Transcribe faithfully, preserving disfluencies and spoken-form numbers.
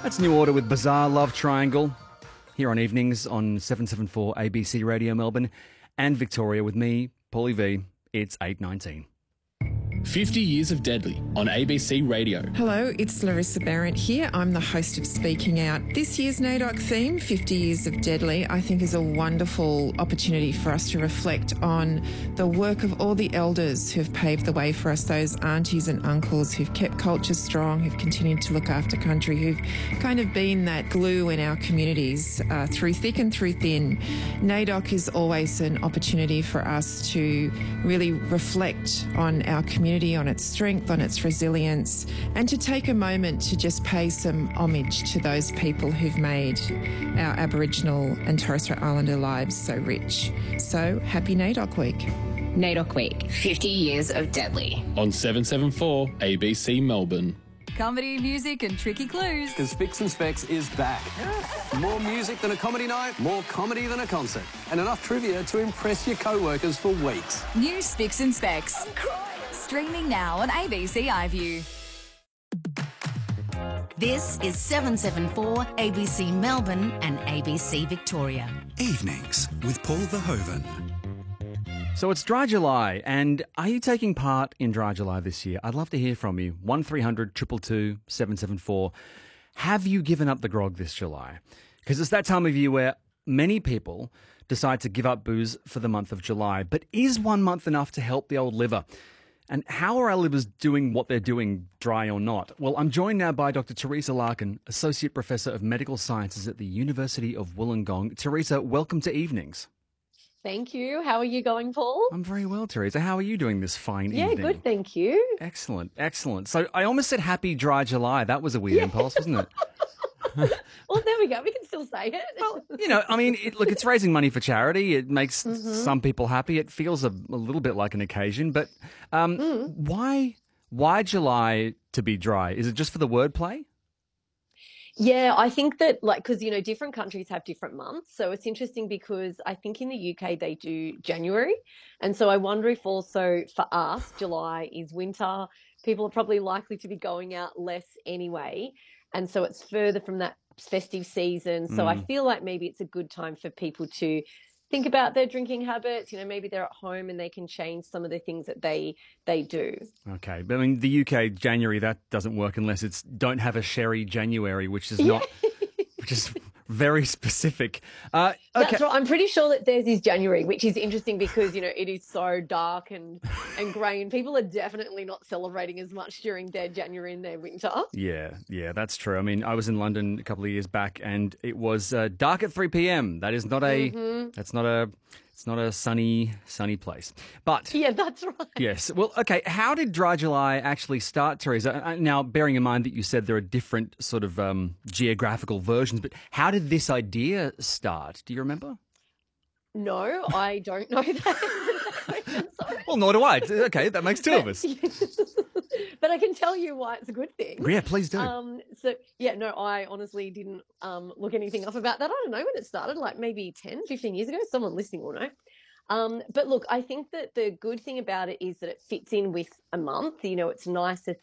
That's New Order with Bizarre Love Triangle here on evenings on seven seventy-four A B C Radio Melbourne and Victoria with me, Paulie V. It's eight nineteen. fifty Years of Deadly on A B C Radio. Hello, it's Larissa Barrett here. I'm the host of Speaking Out. This year's NAIDOC theme, fifty Years of Deadly, I think is a wonderful opportunity for us to reflect on the work of all the elders who've paved the way for us, those aunties and uncles who've kept culture strong, who've continued to look after country, who've kind of been that glue in our communities uh, through thick and through thin. NAIDOC is always an opportunity for us to really reflect on our community, on its strength, on its resilience, and to take a moment to just pay some homage to those people who've made our Aboriginal and Torres Strait Islander lives so rich. So, happy NAIDOC Week. NAIDOC Week, fifty Years of Deadly. On seven seventy-four A B C Melbourne. Comedy, music and tricky clues. Because Spicks and Specs is back. More music than a comedy night, more comedy than a concert, and enough trivia to impress your co-workers for weeks. New Spicks and Specs. Streaming now on A B C iView. This is seven seventy-four A B C Melbourne and A B C Victoria. Evenings with Paul Verhoeven. So it's Dry July, and are you taking part in Dry July this year? I'd love to hear from you. one three hundred two two two seven seven four. Have you given up the grog this July? Because it's that time of year where many people decide to give up booze for the month of July. But is one month enough to help the old liver? And how are our livers doing what they're doing, dry or not? Well, I'm joined now by Doctor Teresa Larkin, Associate Professor of Medical Sciences at the University of Wollongong. Teresa, welcome to Evenings. Thank you. How are you going, Paul? I'm very well, Teresa. How are you doing this fine yeah, evening? Yeah, good, thank you. Excellent, excellent. So I almost said happy dry July. That was a weird yeah. impulse, wasn't it? Well, there we go. We can still say it. Well, you know, I mean, it, look, it's raising money for charity. It makes mm-hmm. some people happy. It feels a, a little bit like an occasion. But um, mm. why, why July to be dry? Is it just for the wordplay? Yeah, I think that, like, because, you know, different countries have different months. So it's interesting because I think in the U K they do January. And so I wonder if also for us, July is winter. People are probably likely to be going out less anyway. And so it's further from that festive season. So mm. I feel like maybe it's a good time for people to think about their drinking habits. You know, maybe they're at home and they can change some of the things that they they do. Okay. But I mean, the U K January, that doesn't work unless it's don't have a sherry January, which is not, which is very specific. Uh, okay. That's right. I'm pretty sure that theirs is January, which is interesting because, you know, it is so dark and, and grey and people are definitely not celebrating as much during their January and their winter. Yeah, yeah, that's true. I mean, I was in London a couple of years back and it was uh, dark at three p.m. That is not a, mm-hmm. that's not a, it's not a sunny, sunny place. But yeah, that's right. Yes. Well, okay. How did Dry July actually start, Teresa? Now, bearing in mind that you said there are different sort of um, geographical versions, but how did this idea start? Do you remember? No, I don't know that. Well, nor do I. Okay, that makes two of us. But I can tell you why it's a good thing. Yeah, please do. Um, so, yeah, no, I honestly didn't um, look anything up about that. I don't know when it started, like maybe ten, fifteen years ago. Someone listening will know. Um, but look, I think that the good thing about it is that it fits in with a month. You know, it's nice to think